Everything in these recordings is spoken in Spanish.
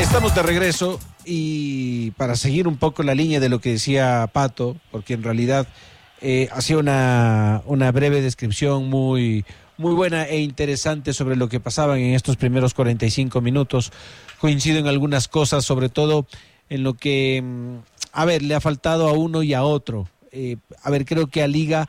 Estamos de regreso y para seguir un poco la línea de lo que decía Pato, porque en realidad hacía una breve descripción muy buena e interesante sobre lo que pasaban en estos primeros 45 minutos. Coincido en algunas cosas, sobre todo en lo que, le ha faltado a uno y a otro. Creo que a Liga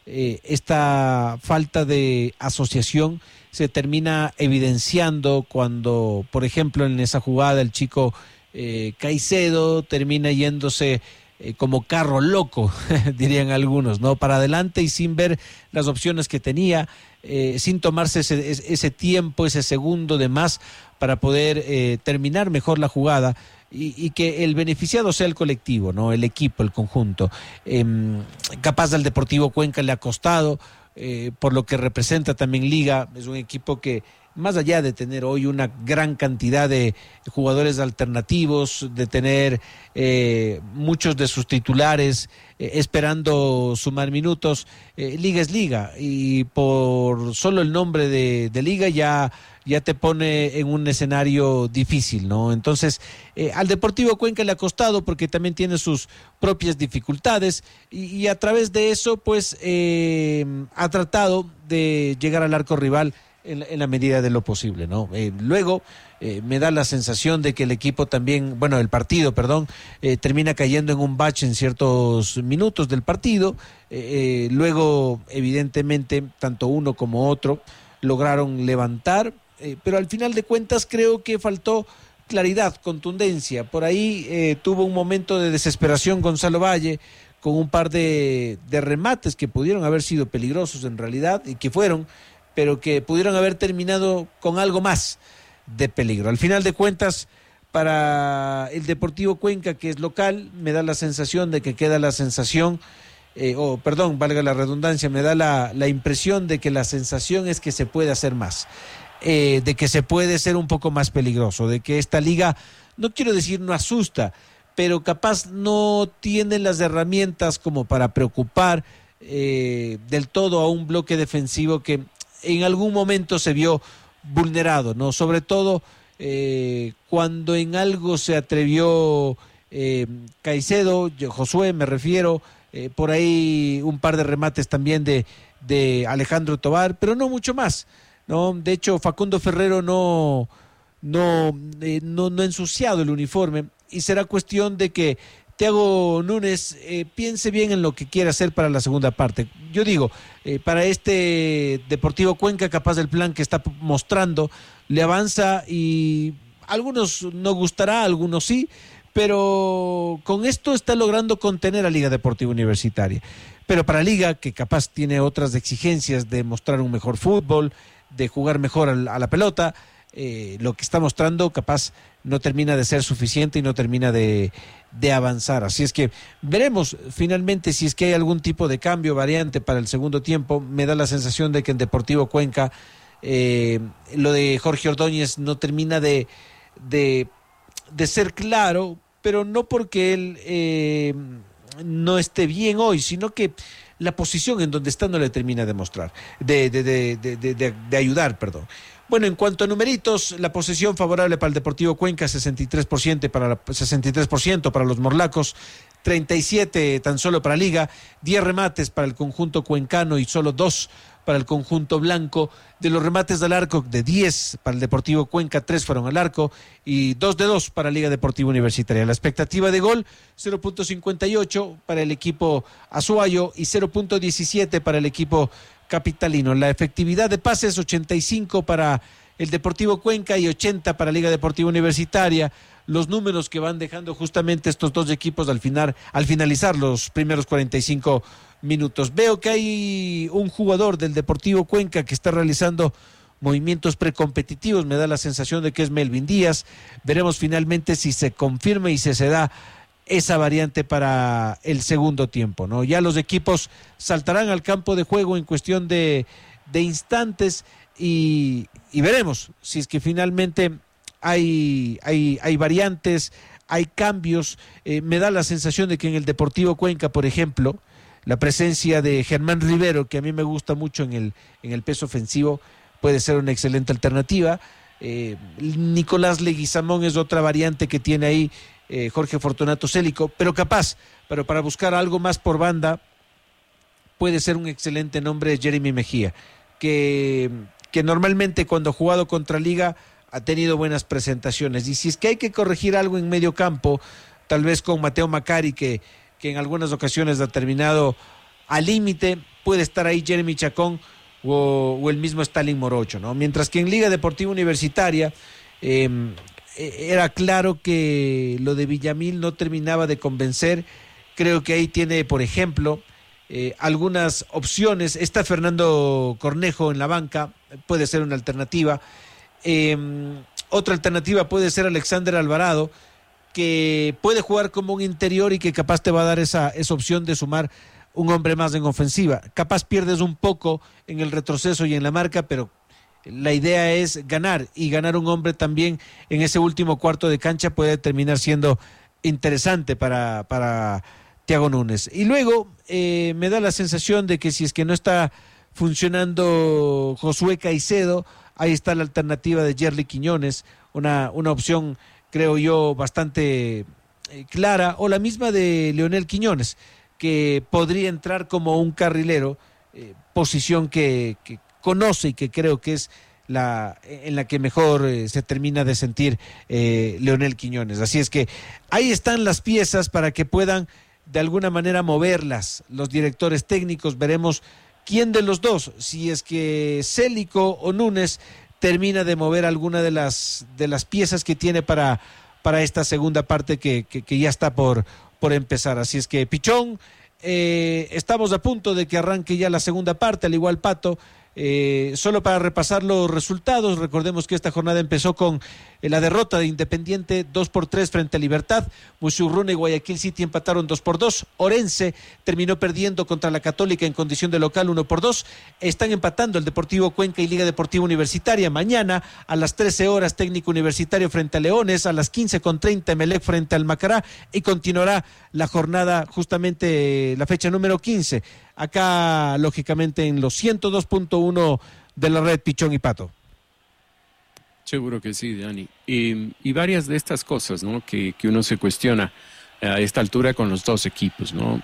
esta falta de asociación se termina evidenciando cuando, por ejemplo, en esa jugada el chico Caicedo termina yéndose como carro loco, dirían algunos, ¿no? Para adelante y sin ver las opciones que tenía, sin tomarse ese tiempo, ese segundo de más para poder terminar mejor la jugada y que el beneficiado sea el colectivo, ¿no? El equipo, el conjunto. Capaz al Deportivo Cuenca le ha costado, por lo que representa también Liga. Es un equipo que, más allá de tener hoy una gran cantidad de jugadores alternativos, de tener muchos de sus titulares esperando sumar minutos, Liga es Liga, y por solo el nombre de Liga ya te pone en un escenario difícil, ¿no? Entonces, al Deportivo Cuenca le ha costado porque también tiene sus propias dificultades y a través de eso, pues, ha tratado de llegar al arco rival en la medida de lo posible, ¿no? Luego me da la sensación de que el equipo también, el partido, termina cayendo en un bache en ciertos minutos del partido. Luego, evidentemente, tanto uno como otro lograron levantar, pero al final de cuentas creo que faltó claridad, contundencia. Por ahí tuvo un momento de desesperación Gonzalo Valle, con un par de remates que pudieron haber sido peligrosos en realidad, y que fueron, pero que pudieron haber terminado con algo más de peligro. Al final de cuentas, para el Deportivo Cuenca, que es local, me da la sensación de que queda la sensación, valga la redundancia, me da la impresión de que la sensación es que se puede hacer más, de que se puede ser un poco más peligroso, de que esta liga, no quiero decir no asusta, pero capaz no tiene las herramientas como para preocupar del todo a un bloque defensivo que en algún momento se vio vulnerado, ¿no? Sobre todo cuando en algo se atrevió Caicedo, Josué me refiero, por ahí un par de remates también de Alejandro Tobar, pero no mucho más, ¿no? De hecho, Facundo Ferrero no ha ensuciado el uniforme, y será cuestión de que Thiago Núñez piense bien en lo que quiere hacer para la segunda parte. Yo digo, para este Deportivo Cuenca, capaz del plan que está mostrando, le avanza, y a algunos no gustará, a algunos sí, pero con esto está logrando contener a Liga Deportiva Universitaria. Pero para Liga, que capaz tiene otras exigencias de mostrar un mejor fútbol, de jugar mejor a la pelota, lo que está mostrando capaz no termina de ser suficiente y no termina de avanzar. Así es que veremos finalmente si es que hay algún tipo de cambio, variante para el segundo tiempo. Me da la sensación de que en Deportivo Cuenca lo de Jorge Ordóñez no termina de ser claro, pero no porque él no esté bien hoy, sino que la posición en donde está no le termina de mostrar, de ayudar, perdón. Bueno, en cuanto a numeritos, la posesión favorable para el Deportivo Cuenca, 63% para los morlacos, 37 tan solo para Liga, 10 remates para el conjunto cuencano y solo 2 para el conjunto blanco. De los remates al arco, de 10 para el Deportivo Cuenca, 3 fueron al arco y 2 de 2 para Liga Deportiva Universitaria. La expectativa de gol, 0.58 para el equipo azuayo y 0.17 para el equipo capitalino. La efectividad de pases, 85 para el Deportivo Cuenca y 80 para Liga Deportiva Universitaria. Los números que van dejando justamente estos dos equipos al finalizar los primeros 45 minutos. Veo que hay un jugador del Deportivo Cuenca que está realizando movimientos precompetitivos, me da la sensación de que es Melvin Díaz. Veremos finalmente si se confirma y si se da esa variante para el segundo tiempo, ¿no? Ya los equipos saltarán al campo de juego en cuestión de instantes y veremos si es que finalmente hay variantes, hay cambios. Me da la sensación de que en el Deportivo Cuenca, por ejemplo, la presencia de Germán Rivero, que a mí me gusta mucho en el peso ofensivo, puede ser una excelente alternativa. Nicolás Leguizamón es otra variante que tiene ahí Jorge Fortunato Célico, pero para buscar algo más por banda, puede ser un excelente nombre Jeremy Mejía, que normalmente cuando ha jugado contra Liga ha tenido buenas presentaciones, y si es que hay que corregir algo en medio campo, tal vez con Mateo Macari, que en algunas ocasiones ha terminado al límite, puede estar ahí Jeremy Chacón o el mismo Stalin Morocho, ¿no? Mientras que en Liga Deportiva Universitaria era claro que lo de Villamil no terminaba de convencer. Creo que ahí tiene, por ejemplo, algunas opciones. Está Fernando Cornejo en la banca, puede ser una alternativa. Otra alternativa puede ser Alexander Alvarado, que puede jugar como un interior y que capaz te va a dar esa opción de sumar un hombre más en ofensiva. Capaz pierdes un poco en el retroceso y en la marca, pero la idea es ganar, y ganar un hombre también en ese último cuarto de cancha puede terminar siendo interesante para Thiago Núñez. Y luego me da la sensación de que si es que no está funcionando Josué Caicedo, ahí está la alternativa de Yerly Quiñones, una opción, creo yo, bastante clara, o la misma de Leonel Quiñones, que podría entrar como un carrilero, posición que conoce y que creo que es en la que mejor se termina de sentir Leonel Quiñones. Así es que ahí están las piezas para que puedan de alguna manera moverlas los directores técnicos. Veremos quién de los dos, si es que Célico o Núñez, termina de mover alguna de las piezas que tiene para esta segunda parte que ya está por empezar. Así es que, Pichón, estamos a punto de que arranque ya la segunda parte, al igual Pato. Solo para repasar los resultados, recordemos que esta jornada empezó con la derrota de Independiente 2-3 frente a Libertad. Musurruna y Guayaquil City empataron 2-2. Orense terminó perdiendo contra la Católica en condición de local 1-2. Están empatando el Deportivo Cuenca y Liga Deportiva Universitaria. Mañana a las 13 horas Técnico Universitario frente a Leones, a las 15:30 Emelec frente al Macará, y continuará la jornada, justamente la fecha número 15, acá lógicamente en los 102.1 de la red Pichón y Pato. Seguro que sí, Dani. Y varias de estas cosas, ¿no?, que uno se cuestiona a esta altura con los dos equipos, ¿no?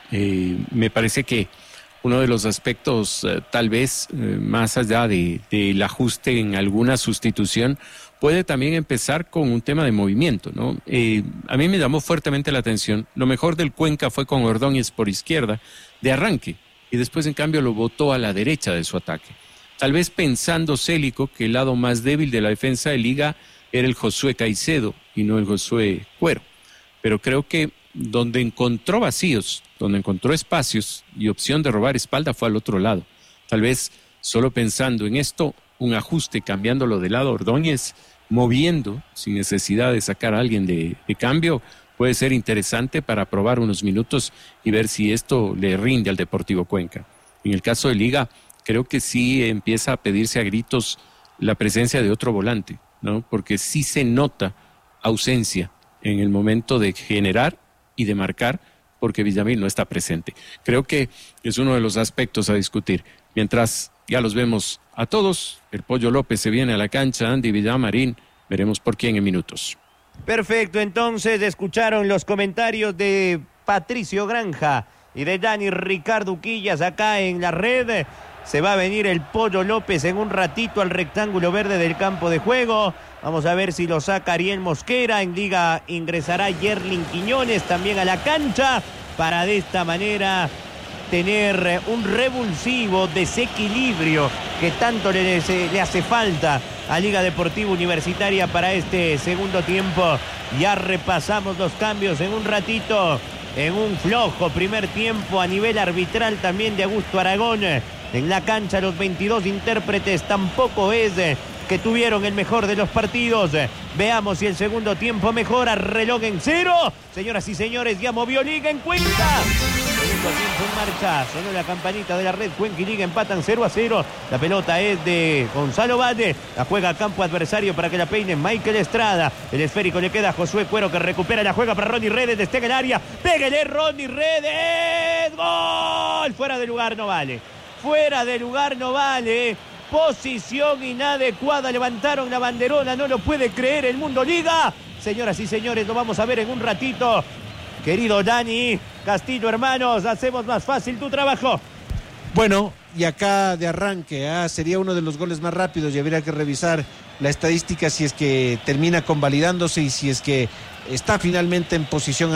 Me parece que uno de los aspectos, tal vez más allá del ajuste en alguna sustitución, puede también empezar con un tema de movimiento, ¿no? A mí me llamó fuertemente la atención. Lo mejor del Cuenca fue con Ordóñez por izquierda de arranque, y después en cambio lo botó a la derecha de su ataque. Tal vez pensando Célico que el lado más débil de la defensa de Liga era el Josué Caicedo y no el Josué Cuero. Pero creo que donde encontró vacíos, donde encontró espacios y opción de robar espalda fue al otro lado. Tal vez solo pensando en esto, un ajuste cambiándolo de lado Ordóñez, moviendo sin necesidad de sacar a alguien de cambio, puede ser interesante para probar unos minutos y ver si esto le rinde al Deportivo Cuenca. En el caso de Liga, creo que sí empieza a pedirse a gritos la presencia de otro volante, ¿no? Porque sí se nota ausencia en el momento de generar y de marcar, porque Villamil no está presente. Creo que es uno de los aspectos a discutir. Mientras ya los vemos a todos, el Pollo López se viene a la cancha, Andy Villamarín, veremos por quién en minutos. Perfecto, entonces escucharon los comentarios de Patricio Granja y de Dani Ricardo Uquillas acá en la red. Se va a venir el Pollo López en un ratito al rectángulo verde del campo de juego. Vamos a ver si lo saca Ariel Mosquera. En Liga ingresará Yerlin Quiñones también a la cancha para de esta manera tener un revulsivo desequilibrio que tanto le hace falta a Liga Deportiva Universitaria para este segundo tiempo. Ya repasamos los cambios en un ratito, en un flojo primer tiempo a nivel arbitral también de Augusto Aragón. En la cancha los 22 intérpretes tampoco es que tuvieron el mejor de los partidos. Veamos si el segundo tiempo mejora. Reloj en cero. Señoras y señores, ya movió Liga en Cuenca. Segundo tiempo en marcha. Sonó la campanita de la red. Cuenca y Liga empatan 0-0. La pelota es de Gonzalo Valle. La juega a campo adversario para que la peine Michael Estrada. El esférico le queda a Josué Cuero, que recupera la juega para Ronnie Redes. Destega el área. Pégale Ronnie Redes. ¡Gol! Fuera de lugar no vale. Fuera de lugar no vale. posición inadecuada. Levantaron la banderola, no lo puede creer el Mundo Liga. Señoras y señores, lo vamos a ver en un ratito. Querido Dani Castillo, hermanos, hacemos más fácil tu trabajo. Bueno, y acá de arranque, sería uno de los goles más rápidos y habría que revisar la estadística si es que termina convalidándose y si es que está finalmente en posición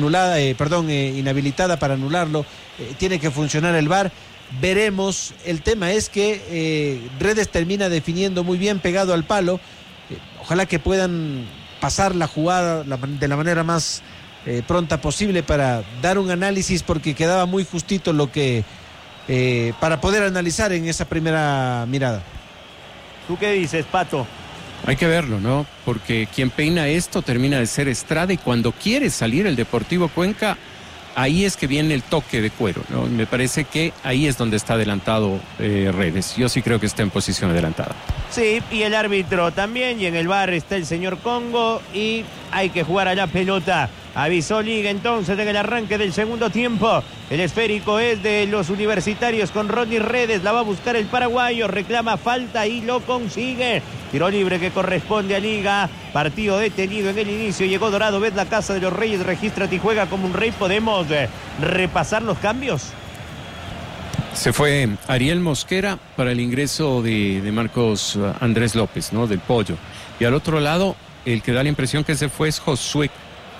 inhabilitada para anularlo. Tiene que funcionar el VAR. Veremos. El tema es que Redes termina definiendo muy bien pegado al palo. Ojalá que puedan pasar la jugada de la manera más pronta posible para dar un análisis, porque quedaba muy justito lo que para poder analizar en esa primera mirada. ¿Tú qué dices, Pato? Hay que verlo, ¿no? Porque quien peina esto termina de ser Estrada, y cuando quiere salir el Deportivo Cuenca, ahí es que viene el toque de cuero, ¿no? Me parece que ahí es donde está adelantado Redes. Yo sí creo que está en posición adelantada. Sí, y el árbitro también, y en el VAR está el señor Congo, y hay que jugar a la pelota. Avisó Liga entonces en el arranque del segundo tiempo. El esférico es de los universitarios con Rodney Redes. La va a buscar el paraguayo. Reclama falta y lo consigue. Tiro libre que corresponde a Liga. Partido detenido en el inicio. Llegó Dorado. Ves la Casa de los Reyes. Regístrate y juega como un rey. ¿Podemos repasar los cambios? Se fue Ariel Mosquera para el ingreso de Marcos Andrés López, ¿no? Del Pollo. Y al otro lado, el que da la impresión que se fue es Josué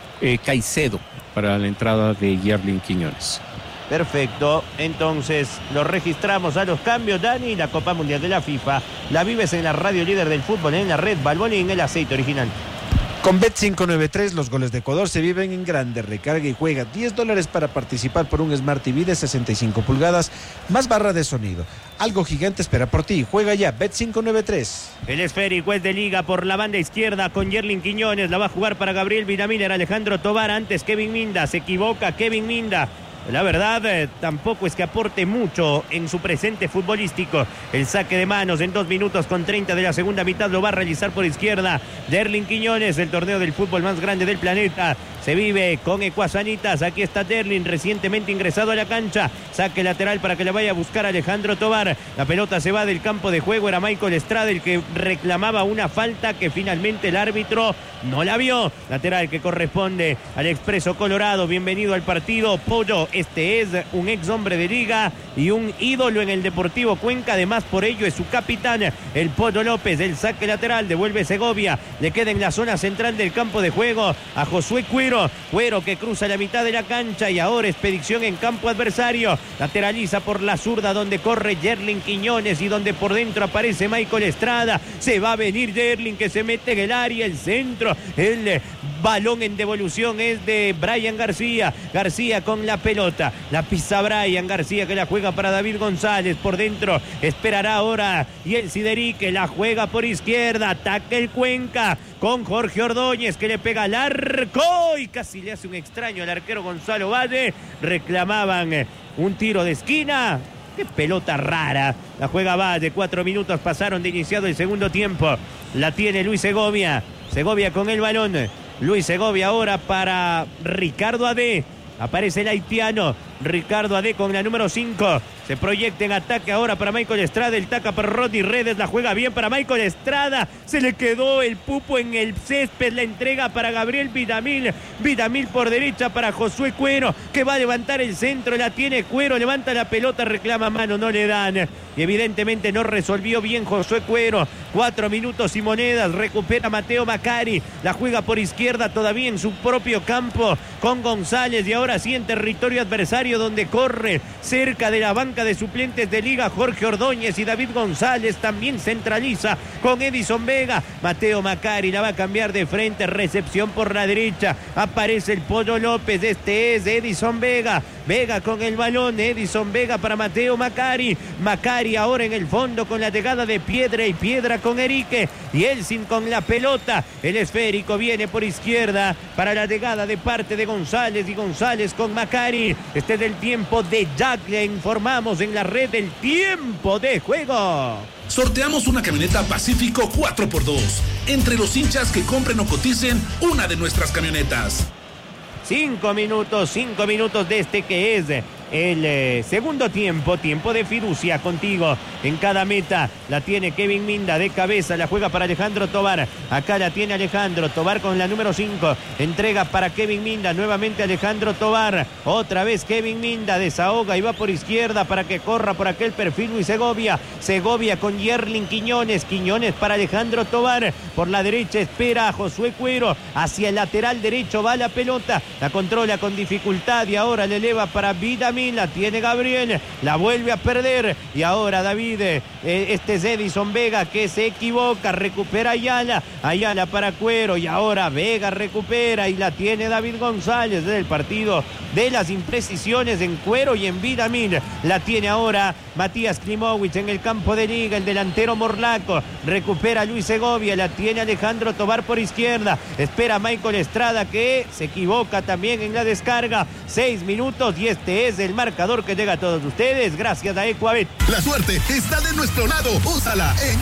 Caicedo para la entrada de Yerlin Quiñones. Perfecto, entonces lo registramos a los cambios, Dani. La Copa Mundial de la FIFA la vives en la radio líder del fútbol, en la red Balbolín, el aceite original. Con Bet593 los goles de Ecuador se viven en grande. Recarga y juega $10 para participar por un Smart TV de 65 pulgadas más barra de sonido. Algo gigante espera por ti. Juega ya, Bet593. El esférico es de Liga por la banda izquierda con Yerlin Quiñones. La va a jugar para Gabriel Vidamiller, Alejandro Tobar. Antes Kevin Minda. Se equivoca Kevin Minda. La verdad, tampoco es que aporte mucho en su presente futbolístico. El saque de manos en 2 minutos con 30 de la segunda mitad lo va a realizar por izquierda Yerlin Quiñones. El torneo del fútbol más grande del planeta se vive con Ecuasanitas. Aquí está Yerlin, recientemente ingresado a la cancha. Saque lateral para que la vaya a buscar Alejandro Tobar. La pelota se va del campo de juego. Era Michael Estrada el que reclamaba una falta que finalmente el árbitro no la vio. Lateral que corresponde al Expreso Colorado. Bienvenido al partido, Pollo. Este es un ex hombre de Liga y un ídolo en el Deportivo Cuenca. Además, por ello es su capitán, el Pollo López. El saque lateral devuelve Segovia. Le queda en la zona central del campo de juego a Josué Cuero. Cuero que cruza la mitad de la cancha y ahora expedición en campo adversario. Lateraliza por la zurda donde corre Yerlin Quiñones y donde por dentro aparece Michael Estrada. Se va a venir Yerlin que se mete en el área, el centro. El balón en devolución es de Brian García. García con la pelota. La pisa Brian García que la juega para David González. Por dentro esperará ahora y el Siderique la juega por izquierda. Ataca el Cuenca con Jorge Ordóñez que le pega al arco y casi le hace un extraño al arquero Gonzalo Valle. Reclamaban un tiro de esquina. Qué pelota rara. La juega Valle. 4 minutos pasaron de iniciado el segundo tiempo. La tiene Luis Segovia. Segovia con el balón. Luis Segovia ahora para Ricardo Ade. Aparece el haitiano Ricardo Ade con la número 5. Se proyecta en ataque ahora para Michael Estrada. El taca para Rodney Redes. La juega bien para Michael Estrada. Se le quedó el pupo en el césped. La entrega para Gabriel Vidamil. Vidamil por derecha para Josué Cuero, que va a levantar el centro. La tiene Cuero. Levanta la pelota. Reclama mano. No le dan. Y evidentemente no resolvió bien Josué Cuero. 4 minutos y monedas. Recupera Mateo Macari. La juega por izquierda todavía en su propio campo con González. Y ahora sí en territorio adversario donde corre cerca de la banca de suplentes de Liga Jorge Ordóñez y David González. También centraliza con Edison Vega. Mateo Macari la va a cambiar de frente. Recepción por la derecha. Aparece el Pollo López. Este es Edison Vega. Vega con el balón. Edison Vega para Mateo Macari. Macari ahora en el fondo con la llegada de Piedra y Piedra con Erique. Y Elsin con la pelota. El esférico viene por izquierda para la llegada de parte de González y González con Macari. Este es el tiempo de Jack. Le informamos en la red del tiempo de juego. Sorteamos una camioneta Pacífico 4x2 entre los hinchas que compren o coticen una de nuestras camionetas. 5 minutos de este que es el segundo tiempo de fiducia contigo en cada meta. La tiene Kevin Minda de cabeza, la juega para Alejandro Tobar. Acá la tiene Alejandro Tobar con la número 5. Entrega para Kevin Minda, nuevamente Alejandro Tobar. Otra vez Kevin Minda desahoga y va por izquierda para que corra por aquel perfil Luis Segovia. Segovia con Yerlin Quiñones. Quiñones para Alejandro Tobar. Por la derecha espera a Josué Cuero. Hacia el lateral derecho va la pelota. La controla con dificultad y ahora le eleva para Vidamil. La tiene Gabriel, la vuelve a perder y ahora David, este es Edison Vega que se equivoca, recupera Ayala para Cuero y ahora Vega recupera y la tiene David González del partido de las imprecisiones en Cuero y en Vidamil. La tiene ahora Matías Klimowicz en el campo de Liga, el delantero morlaco, recupera Luis Segovia, la tiene Alejandro Tobar por izquierda, espera Michael Estrada que se equivoca también en la descarga. 6 minutos y este es el marcador que llega a todos ustedes gracias a Ecuabet. La suerte está de nuestro lado. Úsala en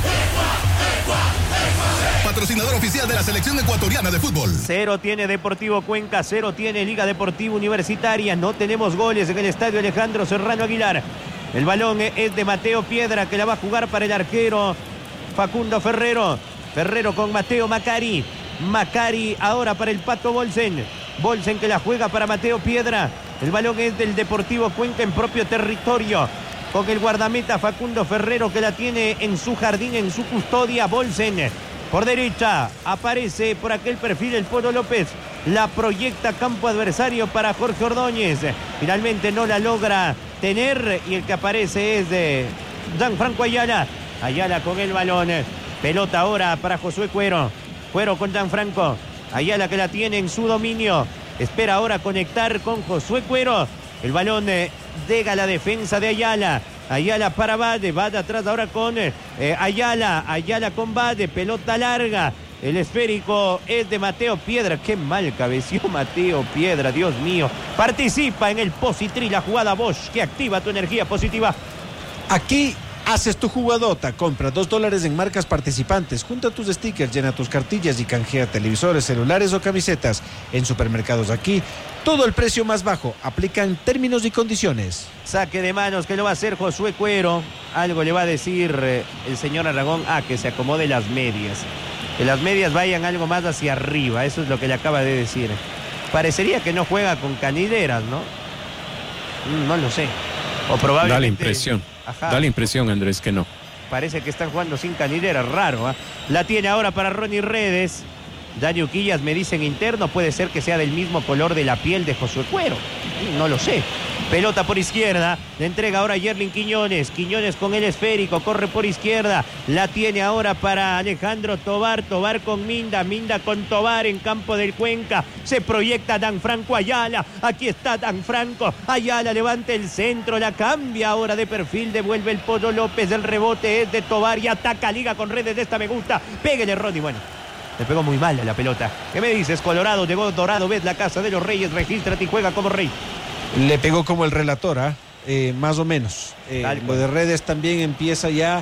patrocinador oficial de la selección ecuatoriana de fútbol. 0 tiene Deportivo Cuenca, 0 tiene Liga Deportiva Universitaria. No tenemos goles en el estadio Alejandro Serrano Aguilar. El balón es de Mateo Piedra que la va a jugar para el arquero Facundo Ferrero. Ferrero con Mateo Macari. Macari ahora para el Pato Bolsen. Bolsen que la juega para Mateo Piedra. El balón es del Deportivo Cuenca en propio territorio. Con el guardameta Facundo Ferrero que la tiene en su jardín, en su custodia. Bolsen por derecha. Aparece por aquel perfil el Polo López. La proyecta campo adversario para Jorge Ordóñez. Finalmente no la logra tener y el que aparece es de Gianfranco Ayala. Ayala con el balón. Pelota ahora para Josué Cuero. Cuero con Gianfranco. Ayala que la tiene en su dominio. Espera ahora conectar con Josué Cuero. El balón llega la defensa de Ayala. Ayala para Bade. Bade atrás ahora con Ayala. Ayala con Bade. Pelota larga. El esférico es de Mateo Piedra. Qué mal cabeció Mateo Piedra. Dios mío. Participa en el Positri. La jugada Bosch que activa tu energía positiva. Aquí haces tu jugadota, compra $2 en marcas participantes, junta tus stickers, llena tus cartillas y canjea televisores, celulares o camisetas. En Supermercados Aquí, todo el precio más bajo. Aplican términos y condiciones. Saque de manos que lo va a hacer Josué Cuero. Algo le va a decir el señor Aragón. Que se acomode las medias. Que las medias vayan algo más hacia arriba. Eso es lo que le acaba de decir. Parecería que no juega con canideras, ¿no? No lo sé. O probablemente... Da la impresión. Ajá. Da la impresión, Andrés, que no. Parece que están jugando sin canilera, raro. La tiene ahora para Ronnie Redes. Dani Uquillas me dicen interno, puede ser que sea del mismo color de la piel de Josué Cuero. No lo sé. Pelota por izquierda, le entrega ahora Yerlin Quiñones. Quiñones con el esférico, corre por izquierda. La tiene ahora para Alejandro Tobar. Tobar con Minda, Minda con Tobar en campo del Cuenca. Se proyecta Gianfranco Ayala. Aquí está Gianfranco. Ayala levanta el centro, la cambia ahora de perfil, devuelve el Pollo López. El rebote es de Tobar y ataca Liga con Redes. De esta me gusta. Pégale, Ronnie. Bueno, le pegó muy mal a la pelota. ¿Qué me dices, Colorado? Llegó Dorado, ves la casa de los Reyes. Regístrate y juega como rey. Le pegó como el relator, más o menos. Lo de Redes también empieza ya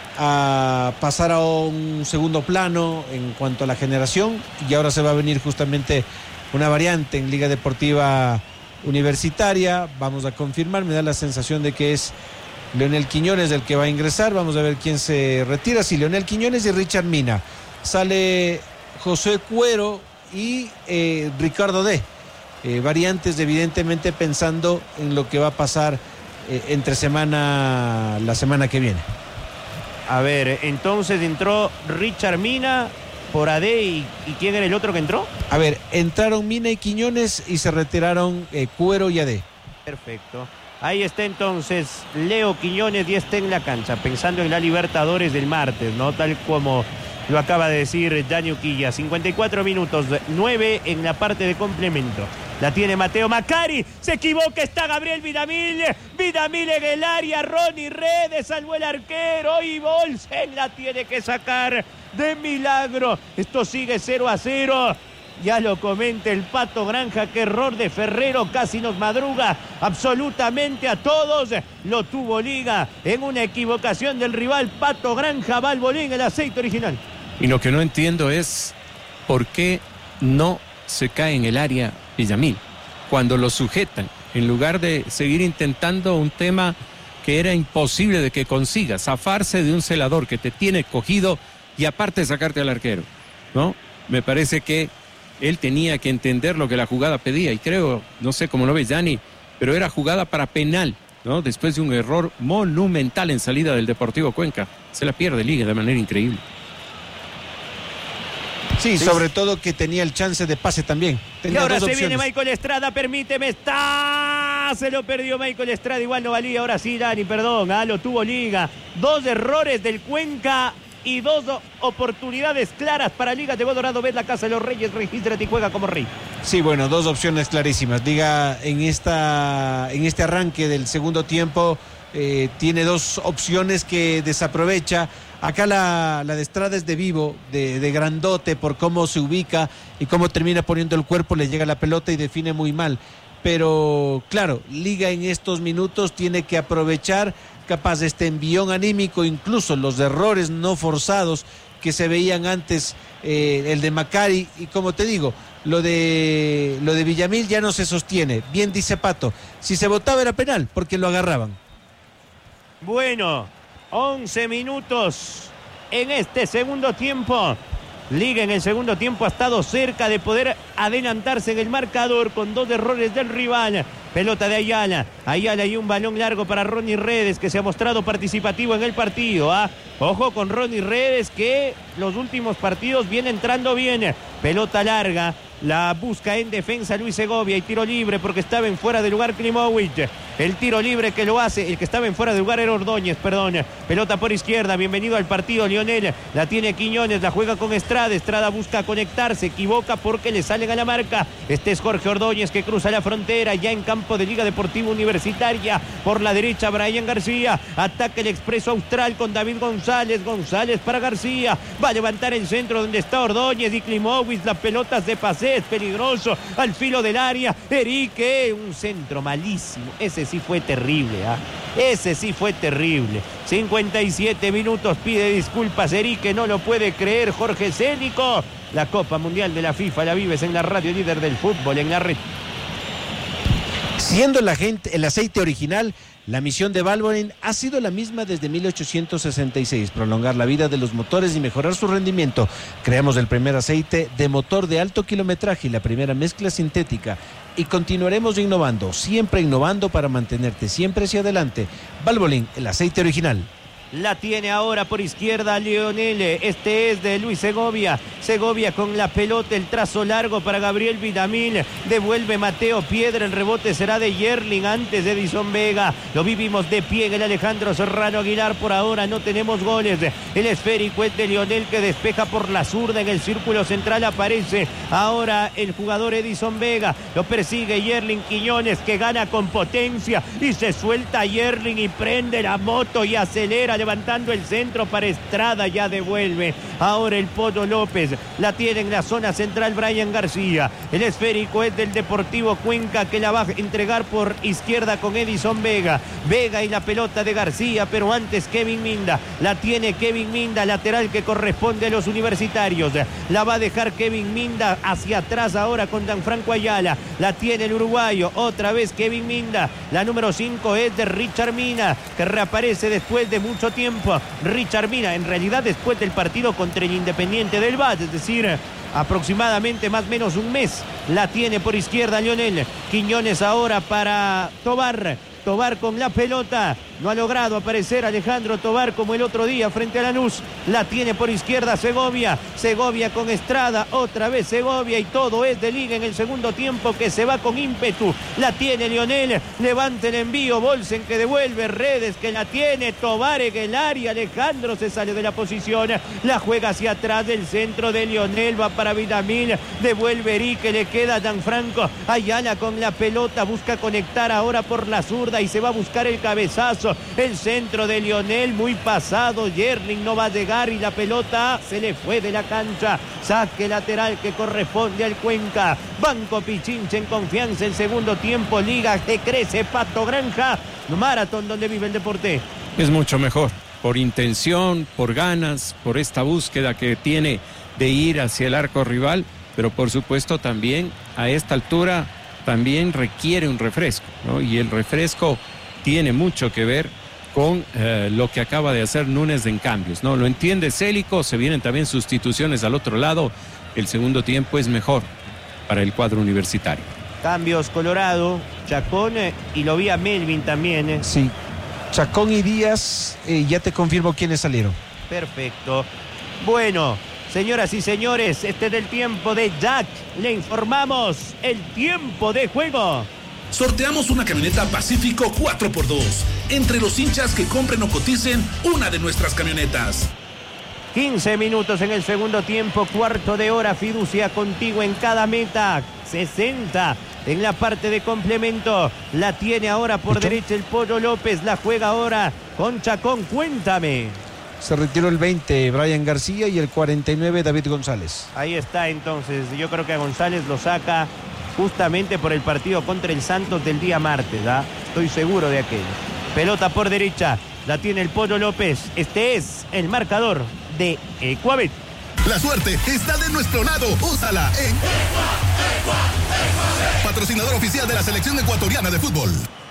a pasar a un segundo plano en cuanto a la generación y ahora se va a venir justamente una variante en Liga Deportiva Universitaria. Vamos a confirmar, me da la sensación de que es Leonel Quiñones el que va a ingresar. Vamos a ver quién se retira. Sí, Leonel Quiñones y Richard Mina. Sale José Cuero y Ricardo D. Variantes evidentemente pensando en lo que va a pasar entre semana, la semana que viene. A ver, entonces entró Richard Mina por AD y ¿quién era el otro que entró? A ver, entraron Mina y Quiñones y se retiraron Cuero y AD. Perfecto. Ahí está entonces Leo Quiñones y está en la cancha, pensando en la Libertadores del martes, ¿no? Tal como lo acaba de decir Dani Uquilla. 54 minutos, 9 en la parte de complemento. La tiene Mateo Macari, se equivoca, está Gabriel Vidamil. Vidamil en el área, Ronnie Redes, salvó el arquero y Bolsen la tiene que sacar de milagro. Esto sigue 0-0. Ya lo comenta el Pato Granja, que error de Ferrero, casi nos madruga absolutamente a todos. Lo tuvo Liga en una equivocación del rival. Pato Granja, Balbolín, el aceite original. Y lo que no entiendo es por qué no se cae en el área Villamil cuando lo sujetan. en lugar de seguir intentando un tema que era imposible de que consiga, zafarse de un celador que te tiene cogido y aparte sacarte al arquero, ¿no? Me parece que él tenía que entender lo que la jugada pedía y creo, no sé cómo lo ves, Dani, pero era jugada para penal, ¿no? Después de un error monumental en salida del Deportivo Cuenca, se la pierde Liga de manera increíble. Sí, sobre todo que tenía el chance de pase también. Y ahora se viene Michael Estrada, permíteme, se lo perdió Michael Estrada, igual no valía, ahora sí, Dani, perdón, lo tuvo Liga. 2 errores del Cuenca y 2 oportunidades claras para Liga. Llegó Dorado, ves la Casa de los Reyes, regístrate y juega como rey. Sí, bueno, 2 opciones clarísimas. Liga en este arranque del segundo tiempo tiene 2 opciones que desaprovecha. Acá la de Estrada es de vivo, de grandote, por cómo se ubica y cómo termina poniendo el cuerpo, le llega la pelota y define muy mal. Pero claro, Liga en estos minutos tiene que aprovechar capaz de este envión anímico, incluso los errores no forzados que se veían antes, el de Macari, y como te digo, lo de Villamil ya no se sostiene. Bien dice Pato, si se votaba era penal, porque lo agarraban. Bueno, 11 minutos en este segundo tiempo. Liga en el segundo tiempo ha estado cerca de poder adelantarse en el marcador con 2 errores del rival. Pelota de Ayala. Ayala y un balón largo para Ronnie Redes, que se ha mostrado participativo en el partido. Ojo con Ronnie Redes, que los últimos partidos viene entrando bien. Pelota larga. La busca en defensa Luis Segovia y tiro libre porque estaba en fuera de lugar Klimovic. El tiro libre que lo hace, el que estaba en fuera de lugar era Ordóñez, perdón. Pelota por izquierda, bienvenido al partido Lionel. La tiene Quiñones, la juega con Estrada. Estrada busca conectar, se equivoca porque le salen a la marca. Este es Jorge Ordóñez que cruza la frontera ya en campo de Liga Deportiva Universitaria. Por la derecha Brian García. Ataca el Expreso Austral con David González. González para García. Va a levantar el centro donde está Ordóñez y Klimovic. La pelota se pasea. Es peligroso al filo del área. Erique, un centro malísimo. Ese sí fue terrible, ese sí fue terrible. 57 minutos, pide disculpas Erique, no lo puede creer Jorge Célico. La Copa Mundial de la FIFA la vives en la radio líder del fútbol, en la red. Siendo el aceite original, la misión de Valvoline ha sido la misma desde 1866, prolongar la vida de los motores y mejorar su rendimiento. Creamos el primer aceite de motor de alto kilometraje y la primera mezcla sintética. Y continuaremos innovando, siempre innovando para mantenerte siempre hacia adelante. Valvoline, el aceite original. La tiene ahora por izquierda Lionel. Este es de Luis Segovia. Segovia con la pelota, el trazo largo para Gabriel Villamil. Devuelve Mateo Piedra. El rebote será de Yerling antes de Edison Vega. Lo vivimos de pie en el Alejandro Serrano Aguilar. Por ahora no tenemos goles. El esférico es de Lionel que despeja por la zurda. En el círculo central aparece ahora el jugador Edison Vega. Lo persigue Yerling Quiñones que gana con potencia y se suelta Yerling y prende la moto y acelera, levantando el centro para Estrada, ya devuelve ahora el Pollo López, la tiene en la zona central Brian García. El esférico es del Deportivo Cuenca que la va a entregar por izquierda con Edison Vega y la pelota de García, pero antes Kevin Minda, la tiene Kevin Minda, lateral que corresponde a los universitarios, la va a dejar Kevin Minda hacia atrás ahora con Gianfranco Ayala, la tiene el uruguayo, otra vez Kevin Minda, la número 5 es de Richard Mina, que reaparece después de mucho tiempo. Richard Mina, en realidad después del partido contra el Independiente del Valle, es decir, aproximadamente más o menos un mes. La tiene por izquierda Lionel. Quiñones ahora para Tobar con la pelota. No ha logrado aparecer Alejandro Tobar como el otro día frente a Lanús. La tiene por izquierda Segovia con Estrada, otra vez Segovia, y todo es de Liga en el segundo tiempo que se va con ímpetu. La tiene Lionel, levanta el envío, Bolsen que devuelve, Redes que la tiene, Tobar en el área, Alejandro se sale de la posición, la juega hacia atrás del centro de Lionel, va para Villamil, devuelve Erique, le queda Gianfranco Ayala con la pelota, busca conectar ahora por la zurda y se va a buscar el cabezazo. El centro de Lionel muy pasado, Yerling no va a llegar y la pelota se le fue de la cancha. Saque lateral que corresponde al Cuenca. Banco Pichincha en confianza el segundo tiempo. Liga que crece, Pato Granja. Maratón donde vive el deporte. Es mucho mejor, por intención, por ganas, por esta búsqueda que tiene de ir hacia el arco rival, pero por supuesto también a esta altura también requiere un refresco, ¿no? Y el refresco tiene mucho que ver con lo que acaba de hacer Núñez en cambios, ¿no? Lo entiende Célico, se vienen también sustituciones al otro lado, el segundo tiempo es mejor para el cuadro universitario. Cambios Colorado, Chacón y lo vi a Melvin también. Sí, Chacón y Díaz, ya te confirmo quiénes salieron. Perfecto. Bueno, señoras y señores, este es el tiempo de Jack. Le informamos el tiempo de juego. Sorteamos una camioneta Pacífico 4x2. Entre los hinchas que compren o coticen una de nuestras camionetas. 15 minutos en el segundo tiempo, cuarto de hora, Fiducia contigo en cada meta. 60 en la parte de complemento. La tiene ahora por derecha el Pollo López. La juega ahora con Chacón. Cuéntame. Se retiró el 20, Brian García, y el 49, David González. Ahí está entonces. Yo creo que a González lo saca justamente por el partido contra el Santos del día martes. ¿Ah? Estoy seguro de aquello. Pelota por derecha. La tiene el Pollo López. Este es el marcador de Ecuabet. La suerte está de nuestro lado. Úsala en patrocinador oficial de la selección ecuatoriana de fútbol.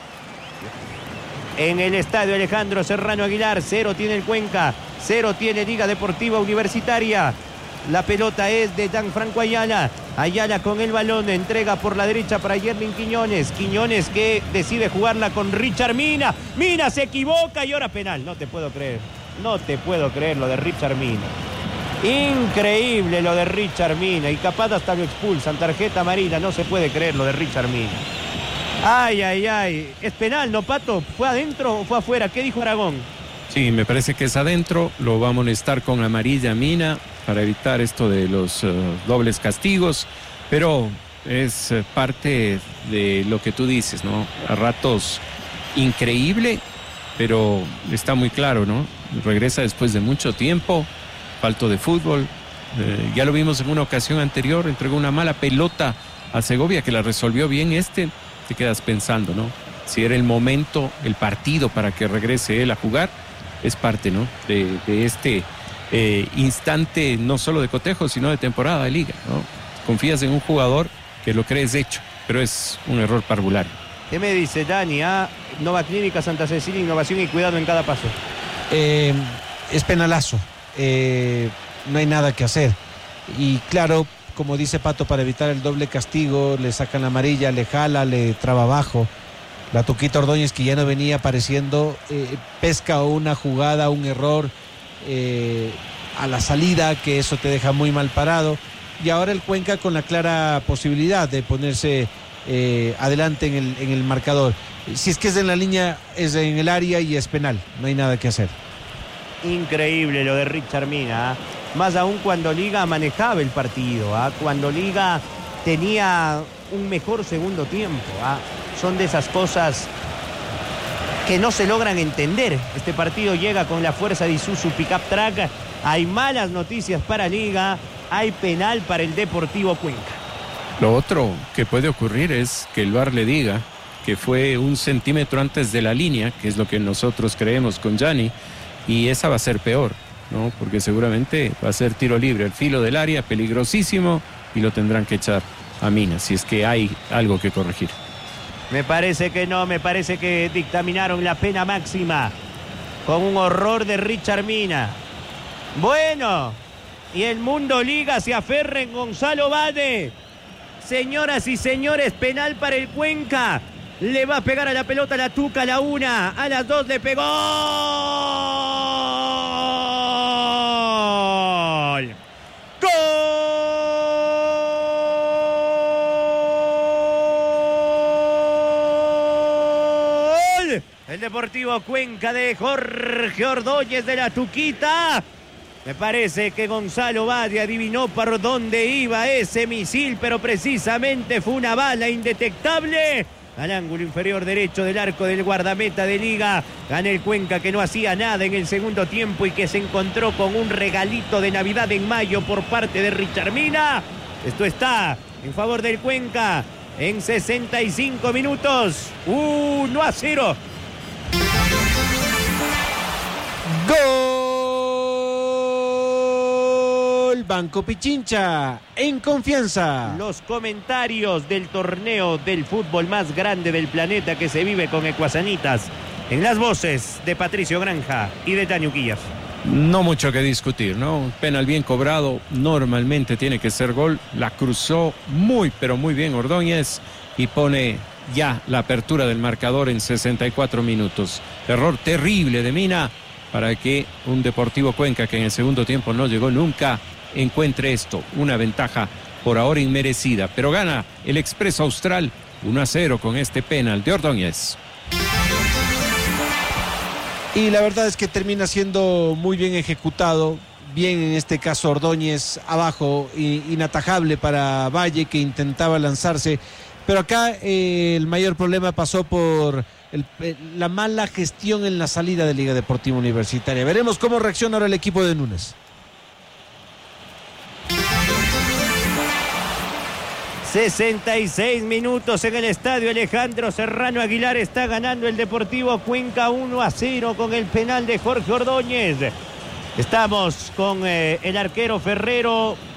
En el estadio Alejandro Serrano Aguilar, 0 tiene el Cuenca, 0 tiene Liga Deportiva Universitaria. La pelota es de Gianfranco Ayala. Ayala con el balón, entrega por la derecha para Yerlin Quiñones. Quiñones que decide jugarla con Richard Mina. Mina se equivoca y ahora penal. No te puedo creer. No te puedo creer lo de Richard Mina. Increíble lo de Richard Mina. Y capaz hasta lo expulsan. Tarjeta amarilla. No se puede creer lo de Richard Mina. Ay, ay, ay. ¿Es penal, no, Pato? ¿Fue adentro o fue afuera? ¿Qué dijo Aragón? Sí, me parece que es adentro. Lo va a amonestar con amarilla Mina para evitar esto de los dobles castigos. Pero es parte de lo que tú dices, ¿no? A ratos increíble, pero está muy claro, ¿no? Regresa después de mucho tiempo, falto de fútbol. Ya lo vimos en una ocasión anterior, entregó una mala pelota a Segovia que la resolvió bien. Te quedas pensando, ¿no? Si era el momento, el partido para que regrese él a jugar, es parte, ¿no? De este instante no solo de cotejo, sino de temporada de liga, ¿no? Confías en un jugador que lo crees hecho, pero es un error parvulario. ¿Qué me dice Dani? Nova Clínica Santa Cecilia, innovación y cuidado en cada paso. Es penalazo. No hay nada que hacer. Y claro, como dice Pato, para evitar el doble castigo, le sacan la amarilla, le jala, le traba abajo. La Tuquita Ordóñez, que ya no venía apareciendo, pesca una jugada, un error a la salida, que eso te deja muy mal parado. Y ahora el Cuenca con la clara posibilidad de ponerse adelante en el marcador. Si es que es en la línea, es en el área y es penal. No hay nada que hacer. Increíble lo de Richard Mina. Más aún cuando Liga manejaba el partido. Cuando Liga tenía un mejor segundo tiempo. Son de esas cosas que no se logran entender. Este partido llega con la fuerza de Isuzu Pickup Track. Hay malas noticias para Liga. Hay penal para el Deportivo Cuenca. Lo otro que puede ocurrir es que el VAR le diga que fue 1 centímetro antes de la línea, que es lo que nosotros creemos con Gianni, y esa va a ser peor, ¿no? Porque seguramente va a ser tiro libre al filo del área, peligrosísimo, y lo tendrán que echar a Mina, si es que hay algo que corregir. Me parece que no, me parece que dictaminaron la pena máxima con un horror de Richard Mina. Bueno, y el Mundo Liga se aferra en Gonzalo Bade. Señoras y señores, penal para el Cuenca. Le va a pegar a la pelota la Tuca a la 1, a las 2 le pegó. ¡Gol! ¡Gol! El Deportivo Cuenca de Jorge Ordóñez de la Tuquita. Me parece que Gonzalo Bade adivinó por dónde iba ese misil, pero precisamente fue una bala indetectable al ángulo inferior derecho del arco del guardameta de Liga. Gana el Cuenca, que no hacía nada en el segundo tiempo y que se encontró con un regalito de Navidad en mayo por parte de Richard Mina. Esto está en favor del Cuenca en 65 minutos. 1-0. Banco Pichincha, en confianza. Los comentarios del torneo del fútbol más grande del planeta que se vive con Ecuasanitas, en las voces de Patricio Granja y de Dani Uquillas. No mucho que discutir, ¿no? Un penal bien cobrado, normalmente tiene que ser gol. La cruzó muy, pero muy bien Ordóñez y pone ya la apertura del marcador en 64 minutos. Error terrible de Mina para que un Deportivo Cuenca, que en el segundo tiempo no llegó nunca, encuentre esto, una ventaja por ahora inmerecida. Pero gana el Expreso Austral 1-0 con este penal de Ordóñez. Y la verdad es que termina siendo muy bien ejecutado, bien en este caso Ordóñez abajo, inatajable para Valle, que intentaba lanzarse, pero acá el mayor problema pasó por la mala gestión en la salida de Liga Deportiva Universitaria. Veremos cómo reacciona ahora el equipo de Núñez. 66 minutos en el estadio Alejandro Serrano Aguilar. Está ganando el Deportivo Cuenca 1-0 con el penal de Jorge Ordóñez. Estamos con el arquero Ferrero